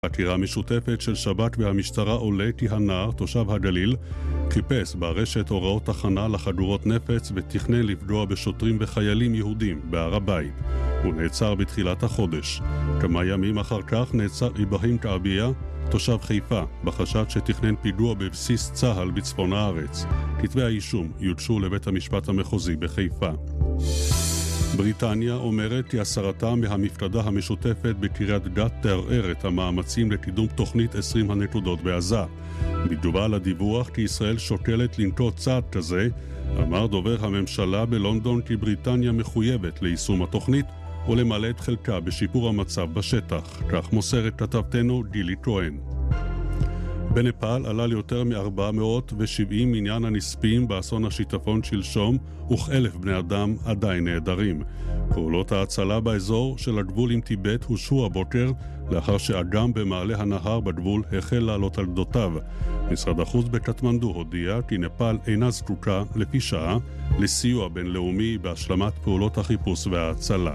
עתירה משותפת של שב"כ והמשטרה עולה כי הנער, תושב הגליל, חיפש ברשת הוראות תחנה לחדורות נפץ ותכנן לפגוע בשוטרים וחיילים יהודים בהר הבית. הוא נעצר בתחילת החודש. כמה ימים אחר כך נעצר איברהים תעביה, תושב חיפה, בחשד שתכנן פיגוע בבסיס צה"ל בצפון הארץ. כתבי האישום יוגשו לבית המשפט המחוזי בחיפה. בריטניה אומרת כי הסרתה מהמפקדה המשותפת בקריית גת תערער את המאמצים לקידום תוכנית 20 הנקודות בעזה. בתגובה לדיווח כי ישראל שוקלת לנקוט צעד כזה, אמר דובר הממשלה בלונדון כי בריטניה מחויבת ליישום התוכנית ולמלא את חלקה בשיפור המצב בשטח. כך מוסרת כתבתנו גילי כהן. בנפאל עלה ליותר מ-470 מניין הנספים באסון השיטפון שלשום, וכ1,000 בני אדם עדיין נעדרים. פעולות ההצלה באזור של הגבול עם טיבט הושעו הבוקר, לאחר שאגם במעלה הנהר בגבול החל לעלות על גדותיו. משרד החוץ בקטמנדו הודיע כי נפאל אינה זקוקה לפי שעה לסיוע בינלאומי בהשלמת פעולות החיפוש וההצלה.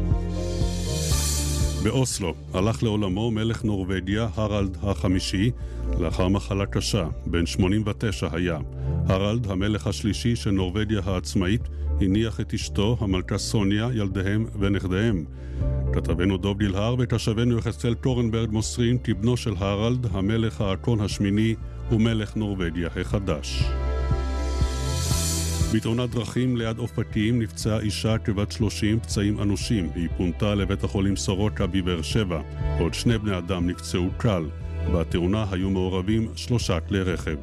באוסלו הלך לעולמו מלך נורווגיה הרלד החמישי לאחר מחלה קשה, בן 89 היה. הרלד, המלך השלישי של נורווגיה העצמאית, הניח את אשתו, המלכה סוניה, ילדיהם ונכדיהם. כתבנו דוב דילהר ותושבנו יחזקאל קורנברג מוסרים כי בנו של הרלד, המלך האקון השמיני, הוא מלך נורווגיה החדש. בתאונת דרכים ליד אופקים נפצעה אישה כבת 30 פצעים אנושים. היא פונתה לבית החולים סורוקה בבאר שבע. עוד 2 בני אדם נפצעו קל. בתאונה היו מעורבים 3 כלי רכב.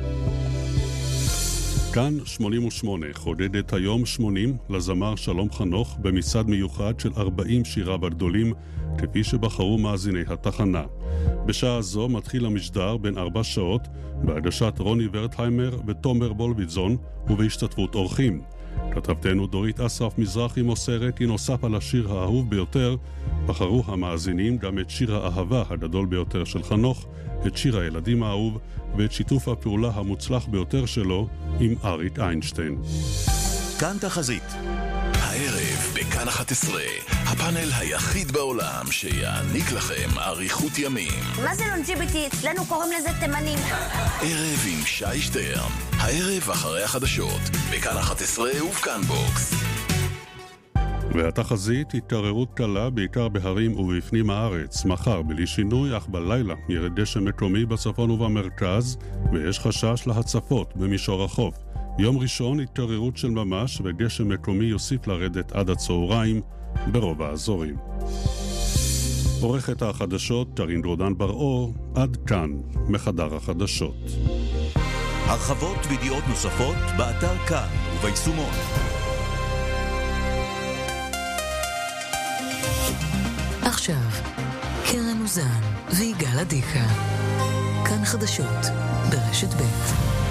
כאן 88 חודד את היום 80 לזמר שלום חנוך במצעד מיוחד של 40 שיריו הגדולים, כפי שבחרו מאזיני התחנה. בשעה זו מתחיל המשדר בין 4 שעות בהגשת רוני ורטהיימר ותומר בולביטזון ובהשתתפות אורחים. כתבתנו דורית אסרף מזרחי מוסרת כי נוסף על השיר האהוב ביותר, בחרו המאזינים גם את שיר האהבה הגדול ביותר של חנוך, את שיר הילדים האהוב ואת שיתוף הפעולה המוצלח ביותר שלו עם אריק איינשטיין. כאן תחזית. הערב בכאן 11, הפאנל היחיד בעולם שיעניק לכם אריכות ימים. מה זה לונג'יביטי? אצלנו קוראים לזה תימנים. ערב עם שי שטרן, הערב אחרי החדשות, בכאן 11 ובכאן בוקס. והתחזית התקררות קלה בעיקר בהרים ובפנים הארץ. מחר בלי שינוי, אך בלילה ירד גשם מקומי בצפון ובמרכז, ויש חשש להצפות במישור החוף. יום ראשון התקררות של ממש וגשם מקומי יוסיף לרדת עד הצהריים ברוב האזורים. עורכת החדשות תרין רודן בר-אור, עד כאן מחדר החדשות. הרחבות וידיעות נוספות באתר כאן וביישומון. עכשיו, קרן אוזן ויגאל עדיקה. כאן חדשות ברשת ב'.